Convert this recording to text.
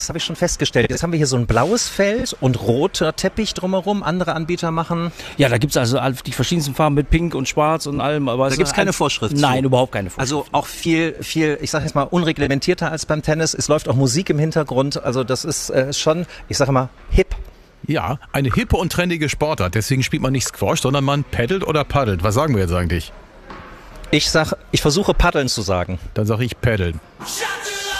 Das habe ich schon festgestellt. Jetzt haben wir hier so ein blaues Feld und roter Teppich drumherum. Andere Anbieter machen... Ja, da gibt's also die verschiedensten Farben mit Pink und Schwarz und allem. Aber da gibt's keine Vorschrift zu. Nein, überhaupt keine Vorschrift. Also auch viel, ich sage jetzt mal, unreglementierter als beim Tennis. Es läuft auch Musik im Hintergrund. Also das ist schon, ich sage mal, hip. Ja, eine hippe und trendige Sportart. Deswegen spielt man nicht Squash, sondern man paddelt oder paddelt. Was sagen wir jetzt eigentlich? Ich versuche paddeln zu sagen. Dann sage ich paddeln. Shut